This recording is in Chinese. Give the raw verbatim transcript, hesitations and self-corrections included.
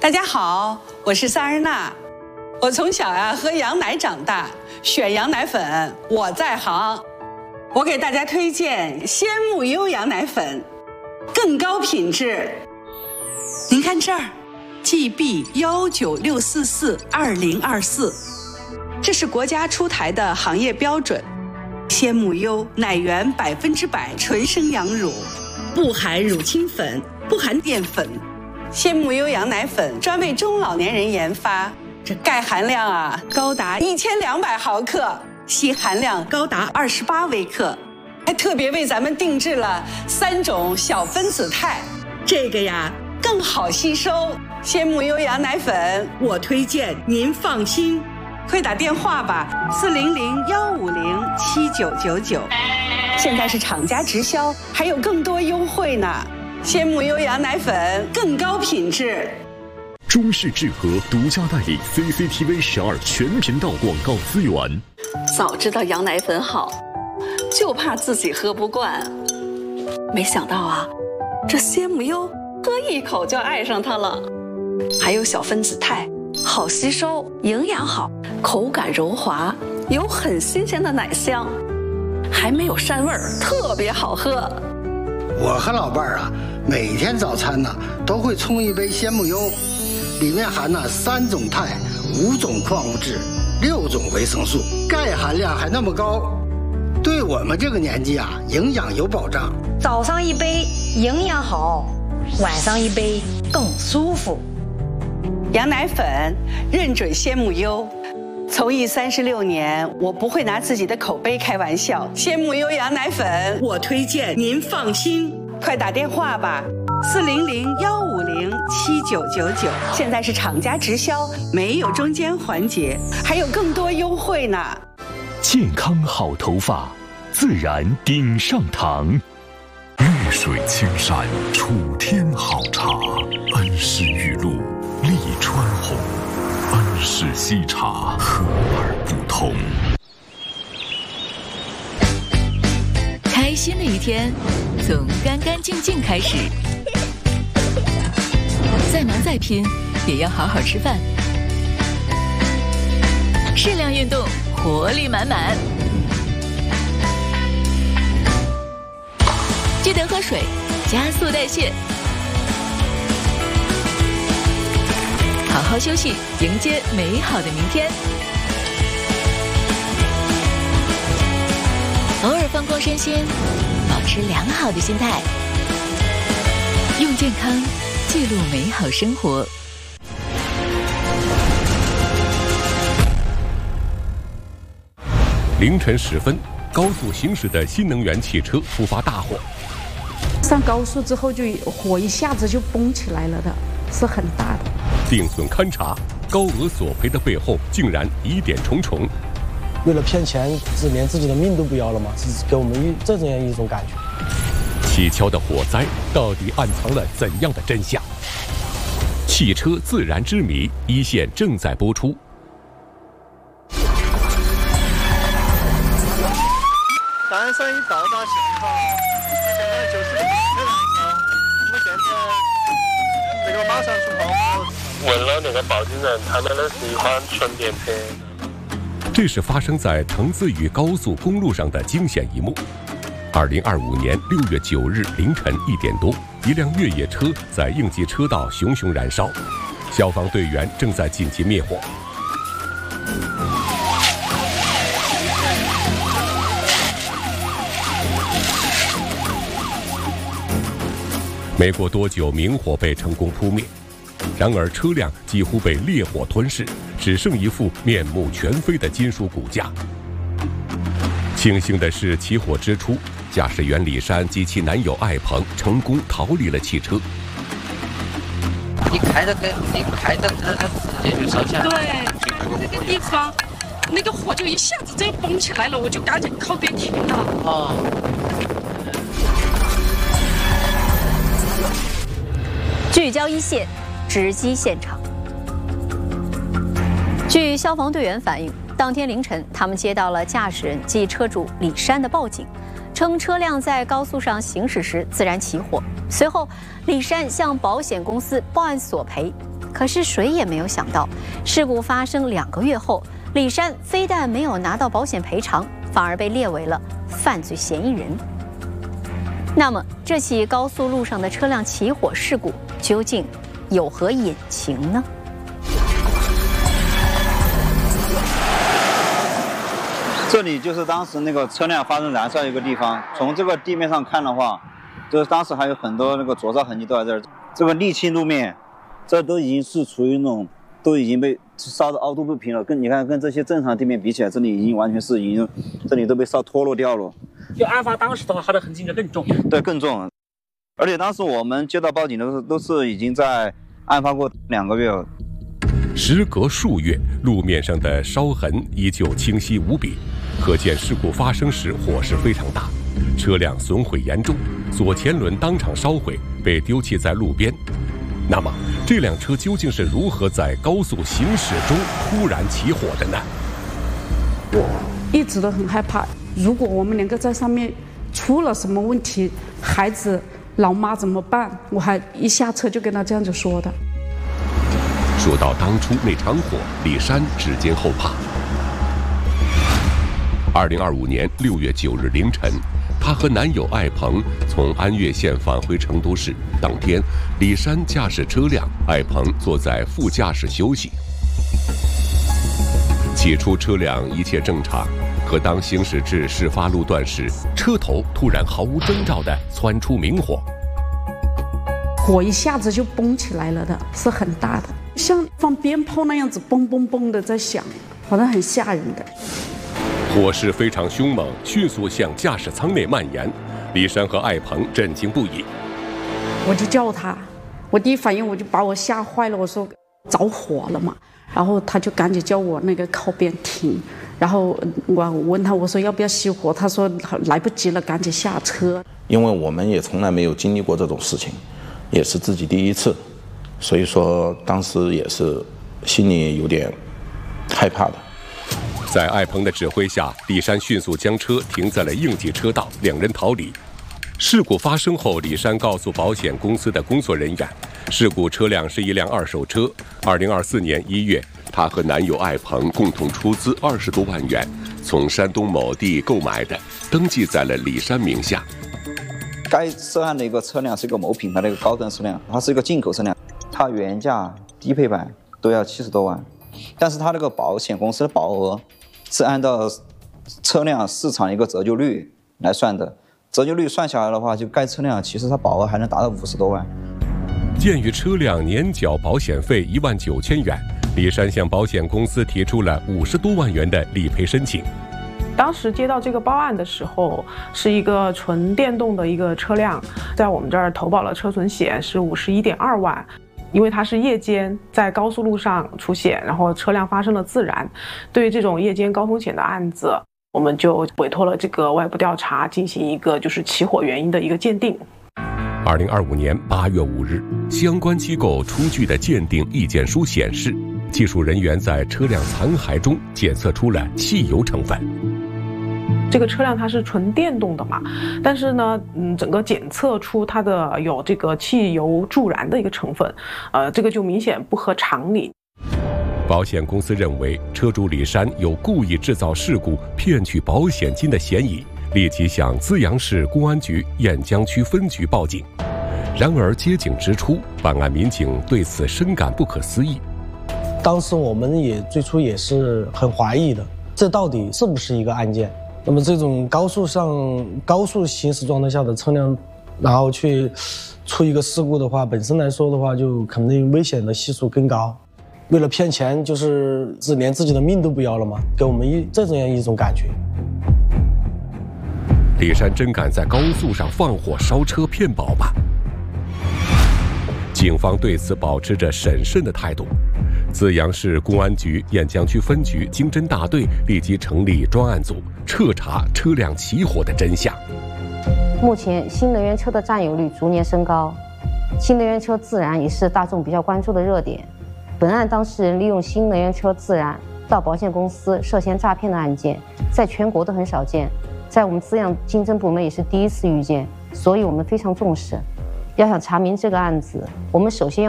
大家好，我是萨日娜。我从小呀、啊、喝羊奶长大，选羊奶粉我在行。我给大家推荐鲜木优羊奶粉，更高品质。您看这儿 ，G B 幺九六四四二零二四，这是国家出台的行业标准。鲜木优奶源百分之百纯生羊乳，不含乳清粉，不含淀粉。鲜木优羊奶粉专为中老年人研发，这钙含量啊高达一千两百毫克，硒含量高达二十八微克，还特别为咱们定制了三种小分子肽，这个呀更好吸收。鲜木优羊奶粉，我推荐您放心，快打电话吧，四零零幺五零七九九九，现在是厂家直销，还有更多优惠呢。鲜木优羊奶粉更高品质。 中视智和独家代理 C C T V 十二全频道广告资源。 早知道羊奶粉好，就怕自己喝不惯。没想到啊，这鲜木优喝一口就爱上它了。还有小分子肽，好吸收，营养好，口感柔滑，有很新鲜的奶香，还没有膻味儿，特别好喝。 我和老伴儿啊，每天早餐呢都会冲一杯鲜木优，里面含了三种肽、五种矿物质、六种维生素，钙含量还那么高，对我们这个年纪啊，营养有保障。 早上一杯营养好，晚上一杯更舒服。 羊奶粉认准鲜木优。从艺三十六年，我不会拿自己的口碑开玩笑。鲜木优羊奶粉，我推荐您放心，快打电话吧，四零零幺五零七九九九。现在是厂家直销，没有中间环节，还有更多优惠呢。 健康好头发，自然顶上堂。绿水青山，楚天好茶，恩施玉露，利川红。恩施西茶，和而不同。 开心的一天，从干干净净开始。再忙再拼，也要好好吃饭。适量运动，活力满满。记得喝水，加速代谢。好好休息，迎接美好的明天。偶尔放空身心，保持良好的心态，用健康记录美好生活。 凌晨时分，高速行驶的新能源汽车突发大火。 上高速之后，就火一下子就崩起来了的，是很大的。 定损勘查，高额索赔的背后竟然疑点重重。 为了骗钱，是连自己的命都不要了吗？是给我们一这样一种感觉。 蹊跷的火灾到底暗藏了怎样的真相？汽车自燃之谜，一线正在播出。 单山一到达现场，现在就是很难搞。我们现在这个马上出报告。 问了那个报警人，他们的是一款纯电车。 这是发生在滕淄渝高速公路上的惊险一幕。二零二五年六月九日凌晨一点多，一辆越野车在应急车道熊熊燃烧，消防队员正在紧急灭火。没过多久，明火被成功扑灭。然而，车辆几乎被烈火吞噬，只剩一副面目全非的金属骨架。庆幸的是，起火之初，驾驶员李珊及其男友艾鹏成功逃离了汽车。 你开着跟你开着它它直接就烧起来了。 对，那个地方，那个火就一下子这崩起来了，我就赶紧靠边停了。哦。 聚焦一线。直击现场。据消防队员反映，当天凌晨，他们接到了驾驶人即车主李珊的报警，称车辆在高速上行驶时自燃起火。随后，李珊向保险公司报案索赔，可可是谁也没有想到，事故发生两个月后，李山非但没有拿到保险赔偿，反而被列为了犯罪嫌疑人。那么，这起高速路上的车辆起火事故究竟有何隐情呢？ 这里就是当时那个车辆发生燃烧一个地方。从这个地面上看的话，就是当时还有很多那个灼烧痕迹都在这儿。这个沥青路面，这都已经是处于那种都已经被烧得凹凸不平了。跟你看，跟这些正常地面比起来，这里已经完全是已经，这里都被烧脱落掉了。 就案发当时的话，它的痕迹应该更重。 对，更重。而且当时我们接到报警的时候，都是已经在案发过两个月了。 时隔数月，路面上的烧痕依旧清晰无比，可见事故发生时火势非常大，车辆损毁严重，左前轮当场烧毁，被丢弃在路边。那么，这辆车究竟是如何在高速行驶中突然起火的呢？ 我一直都很害怕，如果我们两个在上面出了什么问题，孩子、老妈怎么办？我还一下车就跟他这样子说的。 说到当初那场火，李珊指尖后怕。二零二五年六月九日凌晨，她和男友艾鹏从安岳县返回成都市。当天，李珊驾驶车辆，艾鹏坐在副驾驶休息。起初车辆一切正常，可当行驶至事发路段时，车头突然毫无征兆地窜出明火， 火一下子就崩起来了的，是很大的，像放鞭炮那样子嘣嘣嘣的在响，好像很吓人的。 火势非常凶猛，迅速向驾驶舱内蔓延。李珊和艾鹏震惊不已。 我就叫他，我第一反应我就把我吓坏了，我说着火了嘛，然后他就赶紧叫我那个靠边停，然后我问他，我说要不要熄火，他说来不及了，赶紧下车。 因为我们也从来没有经历过这种事情，也是自己第一次，所以说当时也是心里有点害怕的。 在艾鹏的指挥下，李珊迅速将车停在了应急车道，两人逃离。事故发生后，李珊告诉保险公司的工作人员，事故车辆是一辆二手车。二零二四年一月，她和男友艾鹏共同出资二十多万元，从山东某地购买的，登记在了李珊名下。 该涉案的一个车辆是一个某品牌的一个高端车辆，它是一个进口车辆，它原价低配版都要七十多万，但是它那个保险公司的保额是按照车辆市场一个折旧率来算的，折旧率算下来的话，就该车辆其实它保额还能达到五十多万。 鉴于车辆年缴保险费一万九千元，李珊向保险公司提出了五十多万元的理赔申请。 当时接到这个报案的时候，是一个纯电动的一个车辆，在我们这儿投保了车损险是五十一点二万。因为它是夜间在高速路上出险，然后车辆发生了自燃，对于这种夜间高风险的案子，我们就委托了这个外部调查进行一个就是起火原因的一个鉴定。 二零二五年八月五日，相关机构出具的鉴定意见书显示，技术人员在车辆残骸中检测出了汽油成分。 这个车辆它是纯电动的嘛，但是呢，嗯，整个检测出它的有这个汽油助燃的一个成分，呃，这个就明显不合常理。 保险公司认为车主李珊有故意制造事故、骗取保险金的嫌疑，立即向资阳市公安局雁江区分局报警。然而接警之初，办案民警对此深感不可思议。 当时我们也最初也是很怀疑的，这到底是不是一个案件？那么这种高速上高速行驶状态下的车辆，然后去出一个事故的话，本身来说的话，就肯定危险的系数更高。为了骗钱，就是是连自己的命都不要了吗？给我们一这样一种感觉。 李珊真敢在高速上放火烧车骗保吗？警方对此保持着审慎的态度。资阳市公安局雁江区分局经侦大队立即成立专案组，彻查车辆起火的真相。 目前新能源车的占有率逐年升高，新能源车自燃也是大众比较关注的热点。本案当事人利用新能源车自燃到保险公司涉嫌诈骗的案件，在全国都很少见，在我们资阳经侦部门也是第一次遇见，所以我们非常重视。要想查明这个案子，我们首先要